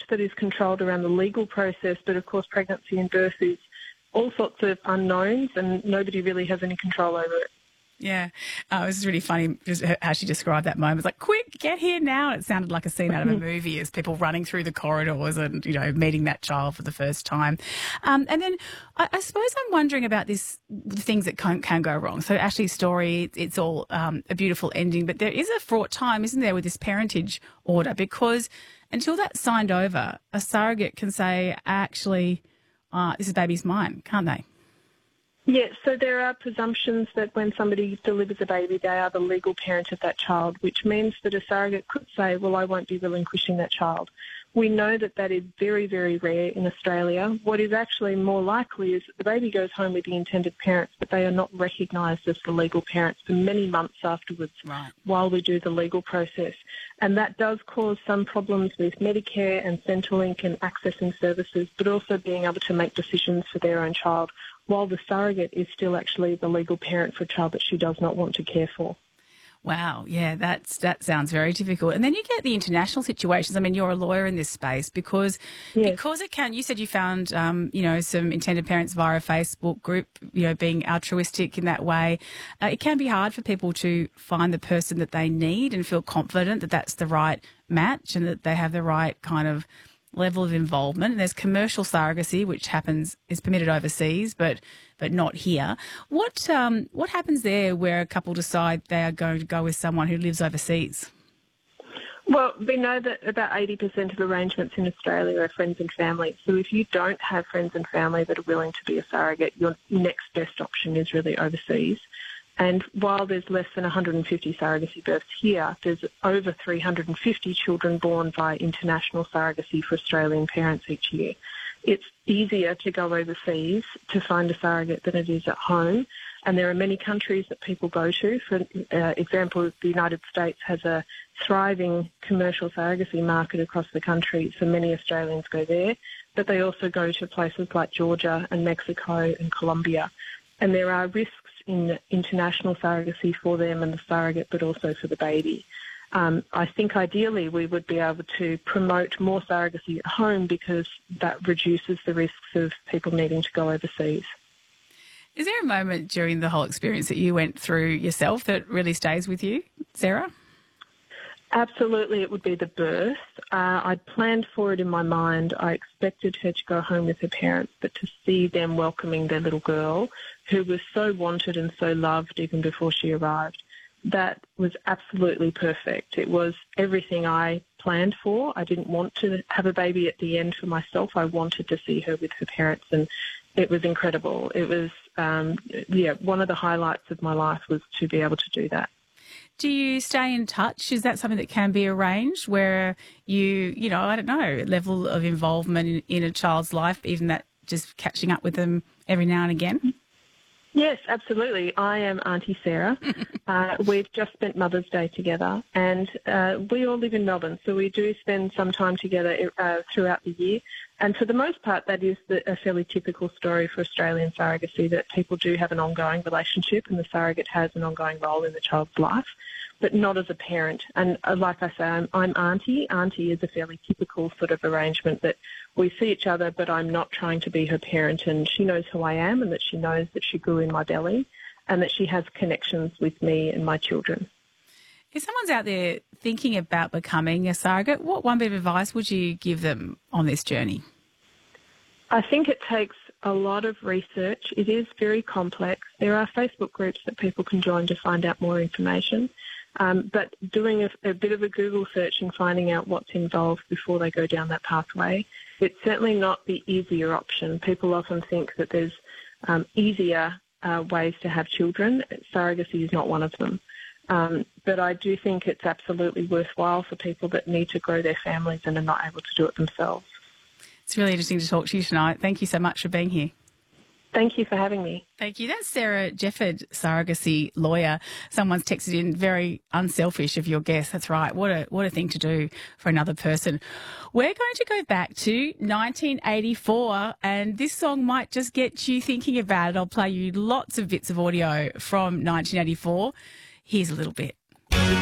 that is controlled around the legal process, but of course pregnancy and birth is all sorts of unknowns and nobody really has any control over it. Yeah. It was really funny just how she described that moment. It's like, quick, get here now. It sounded like a scene out of a movie as people running through the corridors and, you know, meeting that child for the first time. And then I suppose I'm wondering about the things that can go wrong. So Ashley's story, it's all a beautiful ending, but there is a fraught time, isn't there, with this parentage order? Because until that's signed over, a surrogate can say, actually, this baby's mine, can't they? Yes, so there are presumptions that when somebody delivers a baby, they are the legal parent of that child, which means that a surrogate could say, well, I won't be relinquishing that child. We know that that is very, very rare in Australia. What is actually more likely is that the baby goes home with the intended parents, but they are not recognised as the legal parents for many months afterwards while we do the legal process. And that does cause some problems with Medicare and Centrelink and accessing services, but also being able to make decisions for their own child, while the surrogate is still actually the legal parent for a child that she does not want to care for. Wow, yeah, that sounds very difficult. And then you get the international situations. I mean, you're a lawyer in this space because it can. You said you found, some intended parents via a Facebook group, being altruistic in that way. It can be hard for people to find the person that they need and feel confident that that's the right match and that they have the right kind of level of involvement. And there's commercial surrogacy, which is permitted overseas, but not here. What happens there where a couple decide they are going to go with someone who lives overseas? Well, we know that about 80% of arrangements in Australia are friends and family. So if you don't have friends and family that are willing to be a surrogate, your next best option is really overseas. And while there's less than 150 surrogacy births here, there's over 350 children born via international surrogacy for Australian parents each year. It's easier to go overseas to find a surrogate than it is at home. And there are many countries that people go to. For example, the United States has a thriving commercial surrogacy market across the country, so many Australians go there. But they also go to places like Georgia and Mexico and Colombia. And there are risks in international surrogacy for them and the surrogate, but also for the baby. I think ideally we would be able to promote more surrogacy at home because that reduces the risks of people needing to go overseas. Is there a moment during the whole experience that you went through yourself that really stays with you, Sarah? Absolutely, it would be the birth. I'd planned for it in my mind. I expected her to go home with her parents, but to see them welcoming their little girl, who was so wanted and so loved even before she arrived, that was absolutely perfect. It was everything I planned for. I didn't want to have a baby at the end for myself. I wanted to see her with her parents, and it was incredible. It was, one of the highlights of my life was to be able to do that. Do you stay in touch? Is that something that can be arranged where level of involvement in a child's life, even that just catching up with them every now and again? Yes, absolutely. I am Auntie Sarah. We've just spent Mother's Day together, and we all live in Melbourne, so we do spend some time together throughout the year. And for the most part, that is a fairly typical story for Australian surrogacy, that people do have an ongoing relationship and the surrogate has an ongoing role in the child's life, but not as a parent. And like I say, I'm Auntie. Auntie is a fairly typical sort of arrangement that we see each other, but I'm not trying to be her parent, and she knows who I am and that she knows that she grew in my belly and that she has connections with me and my children. If someone's out there thinking about becoming a surrogate, what one bit of advice would you give them on this journey? I think it takes a lot of research. It is very complex. There are Facebook groups that people can join to find out more information. But doing a bit of a Google search and finding out what's involved before they go down that pathway, it's certainly not the easier option. People often think that there's easier ways to have children. Surrogacy is not one of them. But I do think it's absolutely worthwhile for people that need to grow their families and are not able to do it themselves. It's really interesting to talk to you tonight. Thank you so much for being here. Thank you for having me. Thank you. That's Sarah Jefford, surrogacy lawyer. Someone's texted in, very unselfish of your guest. That's right. What a thing to do for another person. We're going to go back to 1984, and this song might just get you thinking about it. I'll play you lots of bits of audio from 1984. Here's a little bit.